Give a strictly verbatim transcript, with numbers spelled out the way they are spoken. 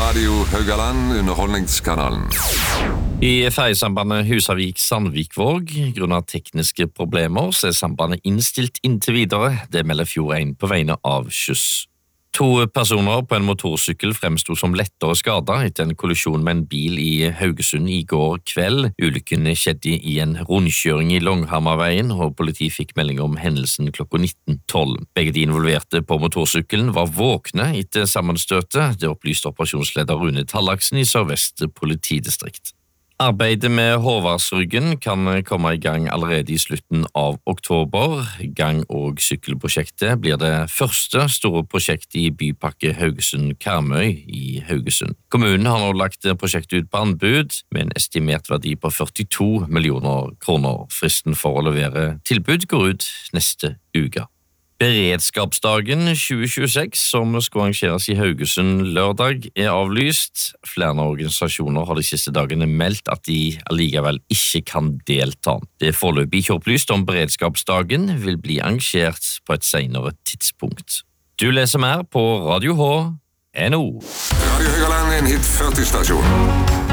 Radio Haugaland, underholdningskanalen. I ferjesambandet Husavik-Sandvikvåg, grunn av tekniske problemer, så er sambandet innstilt inntil videre. Det melder Fjord en på vegne av Skyss. To personer på en motorsykkel fremstod som lettere skadet etter en kollisjon med en bil i Haugesund i går kveld. Ulykken skjedde i en rundkjøring i Longhammerveien, og politiet fikk melding om hendelsen klokka nitten tolv. Begge de involverte på motorsykkelen var våkne etter sammenstøtet, det opplyste operasjonsleder Rune Tallaksen i Sør-Vest politidistrikt. Arbeidet med Håvardsryggen kan komme i gang allerede i slutten av oktober. Gang- og sykkelprosjektet blir det første store prosjektet i Bypakke Haugesund-Karmøy i Haugesund. Kommunen har nå lagt prosjektet ut på anbud med en estimert verdi på førtito millioner kroner. Fristen for å levere tilbud går ut neste uke. Beredskapsdagen tjue tjueseks, som skal arrangeres i Haugesund lørdag, er avlyst. Flere organisasjoner har de siste dagene meldt at de allikevel ikke kan delta. Det er foreløpig ikke opplyst om beredskapsdagen vil bli arrangert på et senere tidspunkt. Du leser mer på Radio H N O. Radio Haugaland, en hit førti stasjon.